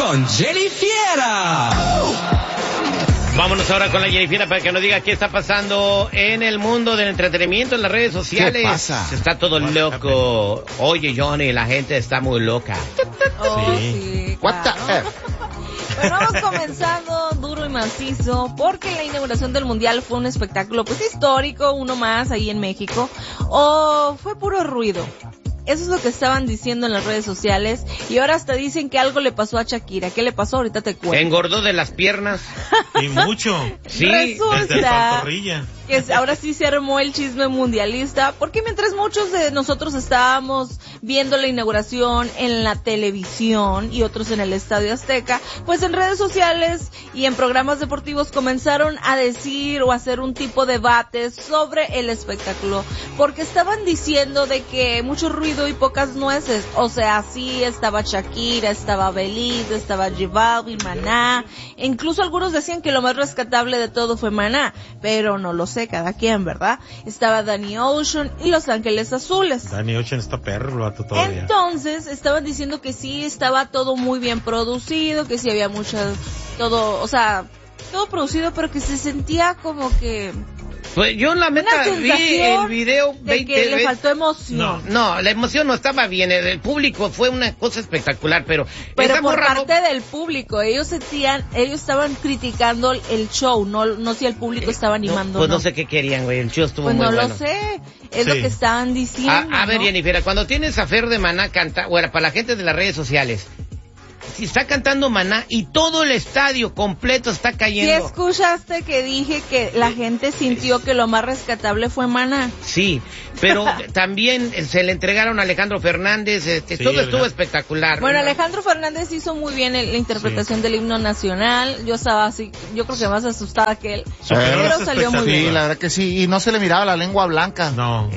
con Jenny Fiera. Vámonos ahora con la Jennifer para que nos diga qué está pasando en el mundo del entretenimiento, en las redes sociales. ¿Qué pasa? Está todo loco. Oye, Johnny, la gente está muy loca. Oh, sí, What the claro. Pero vamos comenzando duro y macizo, porque la inauguración del Mundial fue un espectáculo pues histórico, uno más ahí en México, o fue puro ruido. Eso es lo que estaban diciendo en las redes sociales, y ahora hasta dicen que algo le pasó a Shakira. ¿Qué le pasó? Ahorita te cuento. Engordó de las piernas. Y mucho. Sí. Desde la pantorrilla. Que ahora sí se armó el chisme mundialista, porque mientras muchos de nosotros estábamos viendo la inauguración en la televisión y otros en el Estadio Azteca, pues en redes sociales y en programas deportivos comenzaron a decir o hacer un tipo de debate sobre el espectáculo, porque estaban diciendo de que mucho ruido y pocas nueces. O sea, sí, estaba Shakira, estaba Belinda, estaba J Balvin, Maná, e incluso algunos decían que lo más rescatable de todo fue Maná, pero no lo sé, cada quien, ¿verdad? Estaba Danny Ocean y Los Ángeles Azules. Danny Ocean está perro, lo vato todavía. Entonces, estaban diciendo que sí estaba todo muy bien producido, que sí había todo producido, pero que se sentía como que... Pues yo la meta vi el video de que le faltó emoción. No, la emoción no estaba bien, el público fue una cosa espectacular, pero por parte del público, ellos estaban criticando el show, no si el público estaba animando. Pues no sé qué querían, güey, el show estuvo muy bueno. Pues no lo sé, es lo que estaban diciendo. A ver, Jennifer, cuando tienes a Fer de Maná canta, bueno, para la gente de las redes sociales, si está cantando Maná y todo el estadio completo está cayendo. ¿Sí escuchaste que dije que la gente sintió que lo más rescatable fue Maná? Sí, pero también se le entregaron a Alejandro Fernández, todo estuvo espectacular. Bueno, Alejandro Fernández hizo muy bien la interpretación del himno nacional. Yo estaba así, yo creo que más asustada que él, pero salió muy bien. Sí, la verdad que sí, y no se le miraba la lengua blanca. No.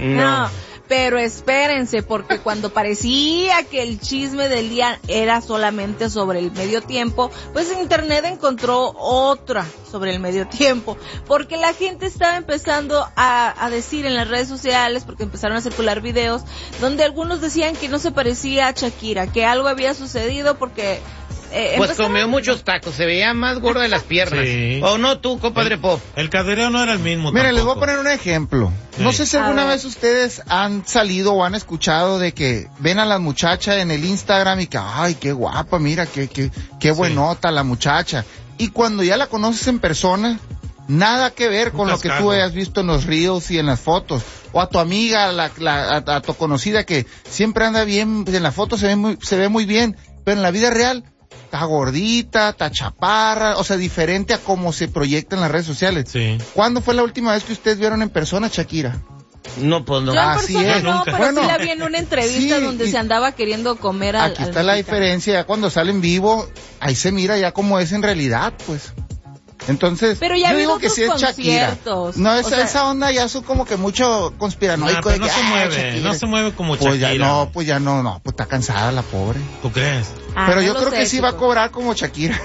Pero espérense, porque cuando parecía que el chisme del día era solamente sobre el medio tiempo, pues en internet encontró otra sobre el medio tiempo, porque la gente estaba empezando a decir en las redes sociales, porque empezaron a circular videos, donde algunos decían que no se parecía a Shakira, que algo había sucedido porque... pues comió muchos tacos, se veía más gorda de las piernas. Sí. ¿O no tú, compadre Pop? El cadereo no era el mismo. Miren, les voy a poner un ejemplo. Sí. No sé si alguna vez ustedes han salido o han escuchado de que ven a la muchacha en el Instagram y que, ay, qué guapa, mira, qué buenota la muchacha. Y cuando ya la conoces en persona, nada que ver con lo que tú hayas visto en los reels y en las fotos. O a tu amiga, a tu conocida que siempre anda bien, en la foto se ve muy bien, pero en la vida real está gordita, está chaparra, o sea, diferente a cómo se proyecta en las redes sociales. Sí. ¿Cuándo fue la última vez que ustedes vieron en persona a Shakira? No, pues no. Yo en persona no, pero sí la vi en una entrevista donde se andaba queriendo comer al... Aquí está la diferencia, ya cuando sale en vivo, ahí se mira ya cómo es en realidad, pues. Entonces, pero ya yo digo que sí es Shakira. No, esa onda ya son como que mucho conspiranoico. Pero no se mueve como Shakira. Pues está cansada la pobre. ¿Tú crees? Pero yo creo que sí va a cobrar como Shakira.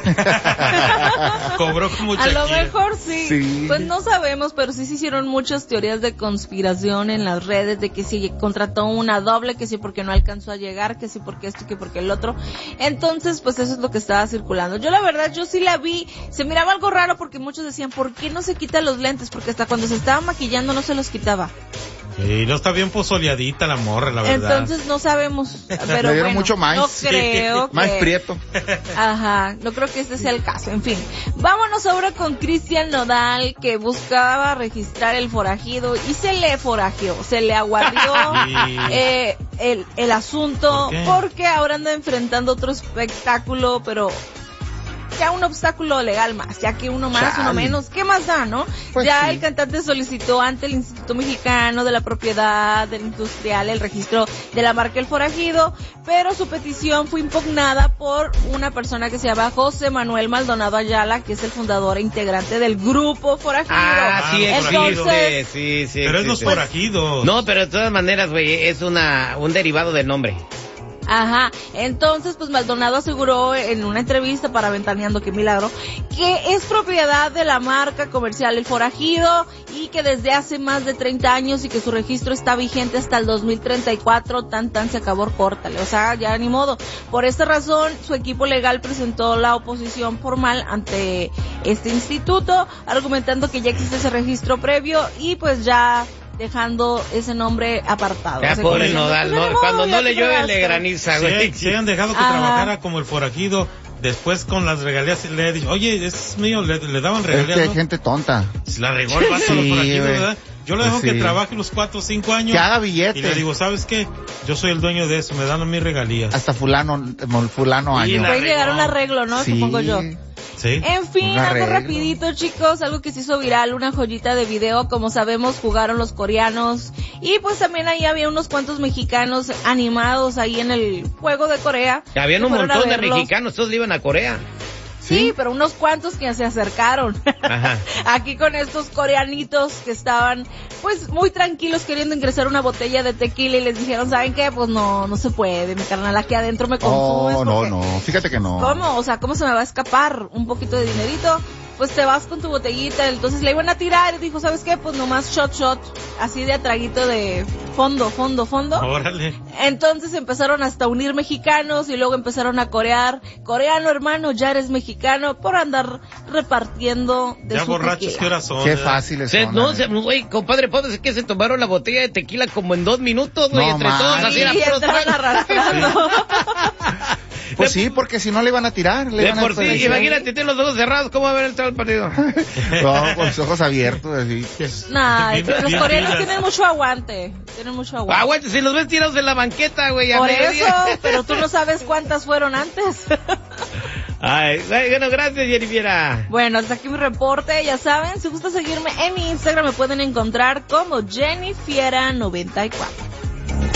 Cobró como Shakira. A lo mejor sí. Pues no sabemos, pero sí se hicieron muchas teorías de conspiración en las redes, de que si contrató una doble, que sí porque no alcanzó a llegar, que sí porque esto, que porque el otro. Entonces, pues eso es lo que estaba circulando. Yo la verdad, yo sí la vi, se miraba algo raro porque muchos decían, ¿por qué no se quita los lentes? Porque hasta cuando se estaba maquillando no se los quitaba. Sí, no está bien pozoleadita la morra, la verdad. Entonces no sabemos, pero le dieron mucho maíz. No creo que... Maíz prieto. Ajá, no creo que este sea el caso. En fin, vámonos ahora con Cristian Nodal, que buscaba registrar el forajido y se le forajió, se le aguardió el asunto, porque ahora anda enfrentando otro espectáculo, pero... ya un obstáculo legal más, ya que uno más, uno menos, ¿qué más da, no? Pues ya sí. El cantante solicitó ante el Instituto Mexicano de la Propiedad del Industrial el registro de la marca El Forajido, pero su petición fue impugnada por una persona que se llama José Manuel Maldonado Ayala, que es el fundador e integrante del Grupo Forajido. Sí, entonces, sí. Pero es los forajidos. No, pero de todas maneras, güey, es un derivado del nombre. Ajá, entonces pues Maldonado aseguró en una entrevista para Ventaneando, qué milagro, que es propiedad de la marca comercial El Forajido y que desde hace más de 30 años y que su registro está vigente hasta el 2034, tan se acabó, córtale, o sea, ya ni modo. Por esta razón, su equipo legal presentó la oposición formal ante este instituto, argumentando que ya existe ese registro previo y pues ya dejando ese nombre apartado. Ya, o sea, pobre Nodal, cuando no le llueve le graniza, güey. Si hayan dejado que trabajara como el forajido, después con las regalías le he dicho, oye, es mío, le daban regalías. Es que hay ¿no? gente tonta. Si la regó el vato, los forajidos, ¿verdad? Yo le dejo Pues que trabaje los 4 o 5 años. Que haga billete. Y le digo, ¿sabes qué? Yo soy el dueño de eso, me dan mis regalías. Hasta fulano año. Puede llegar a un arreglo, ¿no? Sí. Supongo yo. Sí. En fin, algo rapidito, chicos, algo que se hizo viral, una joyita de video, como sabemos, jugaron los coreanos y pues también ahí había unos cuantos mexicanos animados ahí en el juego de Corea. Habían un montón de mexicanos, todos le iban a Corea. Sí, pero unos cuantos que se acercaron. Ajá. Aquí con estos coreanitos que estaban pues muy tranquilos queriendo ingresar una botella de tequila y les dijeron, ¿saben qué? Pues no se puede, mi carnal, aquí adentro me consumes. No, fíjate que no. ¿Cómo? O sea, ¿cómo se me va a escapar un poquito de dinerito? Pues te vas con tu botellita, entonces le iban a tirar y dijo, ¿sabes qué? Pues nomás shot, así de a traguito de fondo. Órale. Entonces empezaron hasta a unir mexicanos y luego empezaron a corear, coreano hermano, ya eres mexicano, por andar repartiendo de ya su borrachos, tequila. ¿qué horas son? Qué fáciles son. Güey, compadre, ¿puedes que se tomaron la botella de tequila como en 2 minutos, güey? No, entre man. todos, así era Sí, puro estaban trago. arrastrando. Pues sí, porque si no le iban a tirar. De por sí, imagínate, tiene los ojos cerrados, ¿cómo va a haber entrado el partido? No, con los ojos abiertos, así. Nah, Bien, los bien coreanos pilas. tienen mucho aguante. Aguante, si los ves tirados en la banqueta, güey. a Por mediodía. eso, pero tú no sabes cuántas fueron antes. Ay, bueno, gracias, Jennifer. Bueno, hasta aquí mi reporte. Ya saben, si gusta seguirme en mi Instagram me pueden encontrar como Jennifiera94.